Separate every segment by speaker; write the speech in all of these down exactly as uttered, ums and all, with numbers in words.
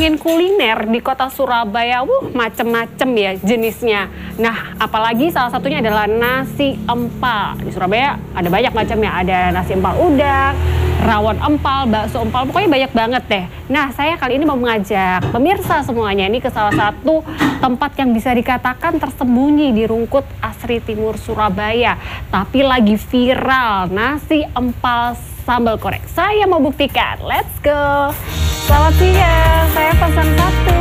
Speaker 1: ngomongin kuliner di kota Surabaya, wuh macem-macem ya jenisnya. Nah, apalagi salah satunya adalah nasi empal. Di Surabaya ada banyak macamnya, ada nasi empal udang, rawon empal, bakso empal, pokoknya banyak banget deh. Nah, saya kali ini mau mengajak pemirsa semuanya ini ke salah satu tempat yang bisa dikatakan tersembunyi di Rungkut Asri Timur Surabaya, tapi lagi viral, nasi empal sambal korek. Saya mau buktikan, let's go. Selamat siang, saya pesan satu.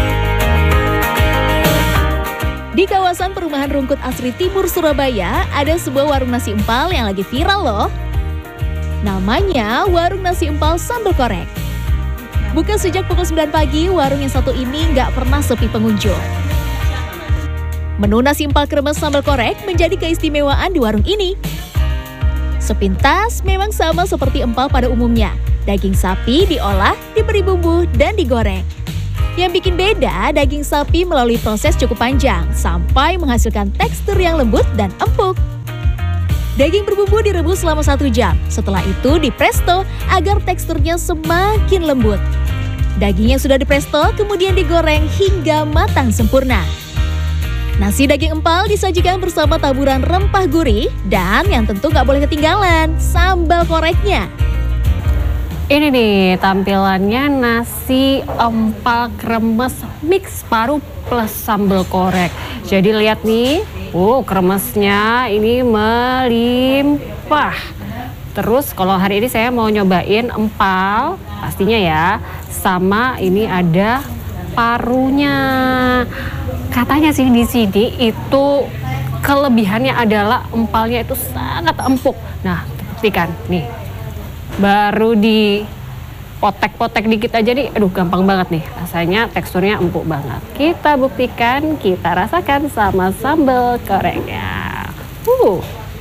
Speaker 2: Di kawasan perumahan Rungkut Asri Timur Surabaya, ada sebuah warung nasi empal yang lagi viral loh. Namanya Warung Nasi Empal Sambal Korek. Buka sejak pukul sembilan pagi, warung yang satu ini nggak pernah sepi pengunjung. Menu nasi empal kremes sambal korek menjadi keistimewaan di warung ini. Sepintas memang sama seperti empal pada umumnya. Daging sapi diolah, diberi bumbu, dan digoreng. Yang bikin beda, daging sapi melalui proses cukup panjang sampai menghasilkan tekstur yang lembut dan empuk. Daging berbumbu direbus selama satu jam. Setelah itu dipresto agar teksturnya semakin lembut. Daging yang sudah dipresto kemudian digoreng hingga matang sempurna. Nasi daging empal disajikan bersama taburan rempah gurih dan yang tentu nggak boleh ketinggalan, sambal koreknya.
Speaker 1: Ini nih tampilannya nasi empal kremes mix paru plus sambal korek. Jadi lihat nih, oh kremesnya ini melimpah. Terus kalau hari ini saya mau nyobain empal, pastinya ya, sama ini ada parunya. Katanya sih di sini itu kelebihannya adalah empalnya itu sangat empuk. Nah, buktikan nih. Baru di potek-potek dikit aja nih, aduh gampang banget nih. Rasanya teksturnya empuk banget. Kita buktikan, kita rasakan sama sambal koreknya. Uh.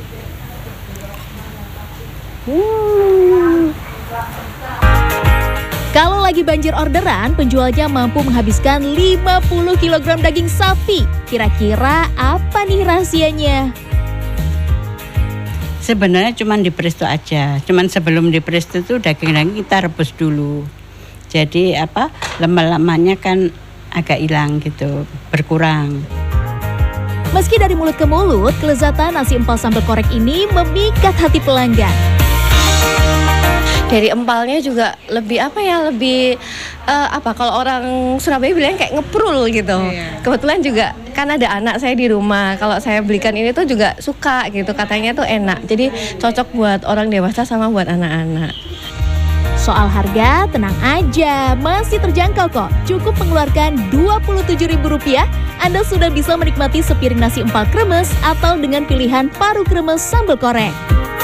Speaker 1: Hmm.
Speaker 2: Kalau lagi banjir orderan, penjualnya mampu menghabiskan lima puluh kilogram daging sapi. Kira-kira apa nih rahasianya?
Speaker 3: Sebenarnya cuma di presto aja. Cuman sebelum di presto itu daging-daging kita rebus dulu. Jadi apa lemak-lemaknya kan agak hilang gitu, berkurang.
Speaker 2: Meski dari mulut ke mulut, kelezatan nasi empal sambal korek ini memikat hati pelanggan.
Speaker 4: Dari empalnya juga lebih apa ya, lebih uh, apa kalau orang Surabaya bilang kayak ngeprul gitu. Iya. Kebetulan juga kan ada anak saya di rumah. Kalau saya belikan ini tuh juga suka gitu, katanya tuh enak. Jadi cocok buat orang dewasa sama buat anak-anak.
Speaker 2: Soal harga, tenang aja, masih terjangkau kok. Cukup mengeluarkan dua puluh tujuh ribu rupiah, Anda sudah bisa menikmati sepiring nasi empal kremes atau dengan pilihan paru kremes sambal korek.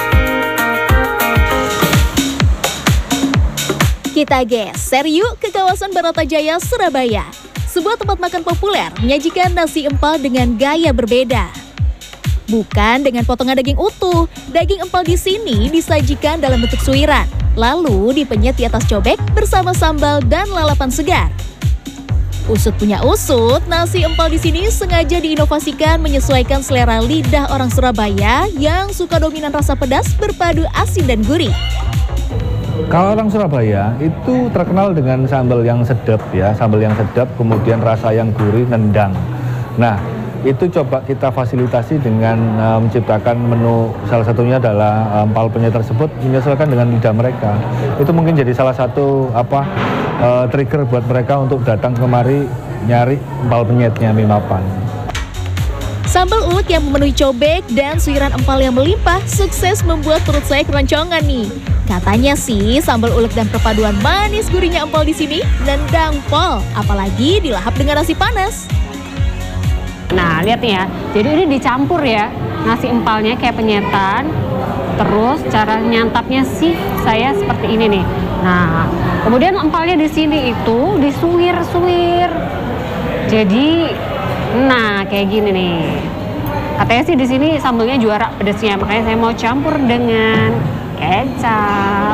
Speaker 2: Kita geser yuk ke kawasan Baratajaya, Surabaya. Sebuah tempat makan populer menyajikan nasi empal dengan gaya berbeda. Bukan dengan potongan daging utuh, daging empal di sini disajikan dalam bentuk suiran, lalu dipenyet di atas cobek bersama sambal dan lalapan segar. Usut punya usut, nasi empal di sini sengaja diinovasikan menyesuaikan selera lidah orang Surabaya yang suka dominan rasa pedas berpadu asin dan gurih.
Speaker 5: Kalau orang Surabaya itu terkenal dengan sambal yang sedap ya, sambal yang sedap, kemudian rasa yang gurih, nendang. Nah, itu coba kita fasilitasi dengan uh, menciptakan menu, salah satunya adalah empal penyet tersebut menyesuaikan dengan lidah mereka. Itu mungkin jadi salah satu apa uh, trigger buat mereka untuk datang kemari nyari empal penyetnya Mimapan.
Speaker 2: Sambal ulet yang memenuhi cobek dan suiran empal yang melimpah sukses membuat perut saya keroncongan nih. Katanya sih sambal ulet dan perpaduan manis gurihnya empal di sini nendang pol, apalagi dilahap dengan nasi panas.
Speaker 1: Nah, lihat nih ya. Jadi ini dicampur ya nasi empalnya kayak penyetan. Terus cara nyantapnya sih saya seperti ini nih. Nah, kemudian empalnya di sini itu disuwir-suwir. Jadi nah, kayak gini nih. Katanya sih di sini sambalnya juara pedasnya, makanya saya mau campur dengan kecap.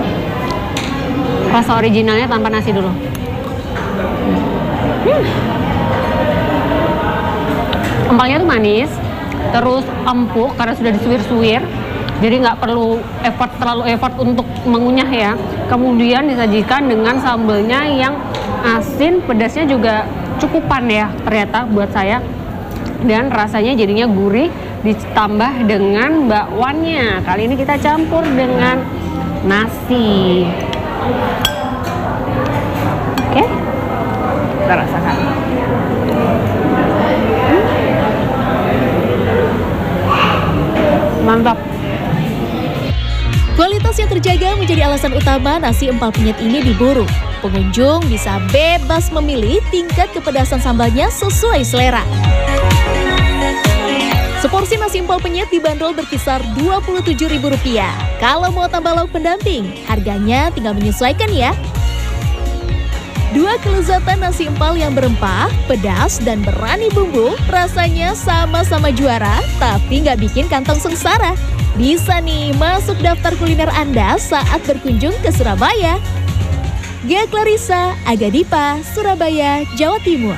Speaker 1: Rasa originalnya tanpa nasi dulu. Hmm. Empalnya tuh manis, terus empuk karena sudah disuwir-suwir. Jadi nggak perlu effort terlalu effort untuk mengunyah ya. Kemudian disajikan dengan sambelnya yang asin, pedasnya juga cukupan ya ternyata buat saya. Dan rasanya jadinya gurih ditambah dengan bakwannya. Kali ini kita campur dengan nasi. Oke, kita rasakan. Hmm. Mantap.
Speaker 2: Kualitas yang terjaga menjadi alasan utama nasi empal penyet ini diburu. Pengunjung bisa bebas memilih tingkat kepedasan sambalnya sesuai selera. Seporsi nasi empal penyet dibanderol berkisar dua puluh tujuh ribu rupiah. Kalau mau tambah lauk pendamping, harganya tinggal menyesuaikan ya. Dua kelezatan nasi empal yang berempah, pedas, dan berani bumbu, rasanya sama-sama juara, tapi nggak bikin kantong sengsara. Bisa nih masuk daftar kuliner Anda saat berkunjung ke Surabaya. Gia Clarissa, Aga Dipa, Surabaya, Jawa Timur.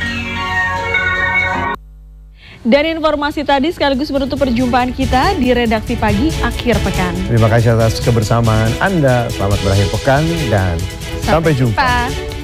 Speaker 6: Dan informasi tadi sekaligus menutup perjumpaan kita di Redaksi Pagi akhir pekan.
Speaker 7: Terima kasih atas kebersamaan Anda. Selamat berakhir pekan dan sampai jumpa.